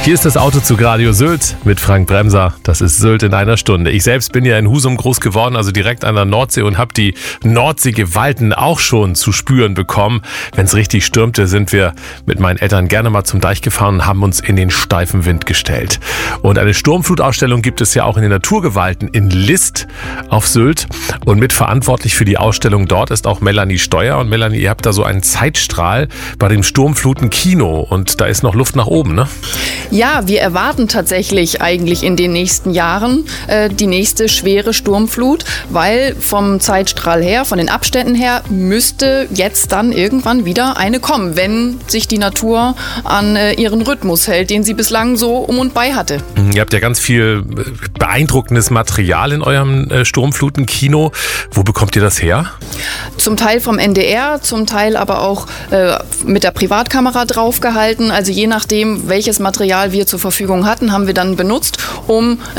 Hier ist das Autozug Radio Sylt mit Frank Bremser. Das ist Sylt in einer Stunde. Ich selbst bin ja in Husum groß geworden, also direkt an der Nordsee, und habe die Nordseegewalten auch schon zu spüren bekommen. Wenn es richtig stürmte, sind wir mit meinen Eltern gerne mal zum Deich gefahren und haben uns in den steifen Wind gestellt. Und eine Sturmflutausstellung gibt es ja auch in den Naturgewalten in List auf Sylt. Und mitverantwortlich für die Ausstellung dort ist auch Melanie Steuer. Und Melanie, ihr habt da so einen Zeitstrahl bei dem Sturmfluten-Kino. Und da ist noch Luft nach oben, ne? Ja, wir erwarten tatsächlich eigentlich in den nächsten Jahren die nächste schwere Sturmflut, weil vom Zeitstrahl her, von den Abständen her, müsste jetzt dann irgendwann wieder eine kommen, wenn sich die Natur an ihren Rhythmus hält, den sie bislang so um und bei hatte. Ihr habt ja ganz viel beeindruckendes Material in eurem Sturmfluten-Kino. Wo bekommt ihr das her? Zum Teil vom NDR, zum Teil aber auch mit der Privatkamera draufgehalten. Also je nachdem, welches Material wir zur Verfügung hatten, haben wir dann benutzt, um